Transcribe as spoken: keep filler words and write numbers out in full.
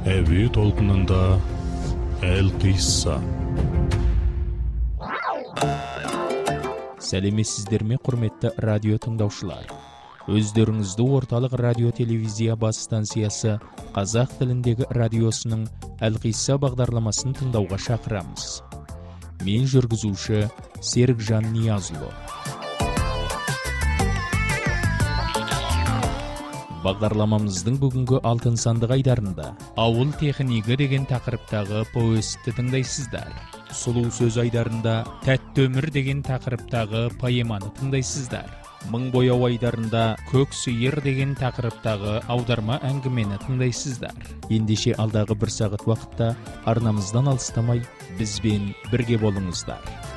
Әуе толқынында Әл-Қисса. Сәлеметсіздер ме, құрметті радио тыңдаушылар? Өздеріңізді орталық радио телевизия бас станциясы қазақ тіліндегі радиосының Әл-Қисса бағдарламасын тыңдауға шақырамыз. Мен жүргізуші Серікжан Ниязұлы. Бағдарламамыздың бүгінгі алтын сандық айдарында ауыл технигі деген тақырыптағы повестті тыңдайсыздар. Сұлу сөз айдарында тәтті өмір деген тақырыптағы поэманы тыңдайсыздар. Мың бояу айдарында көк сиыр деген тақырыптағы аударма әңгімені тыңдайсыздар. Ендеше алдағы бір сағат уақытта арнамыздан алыстамай бізбен бірге болыңыздар.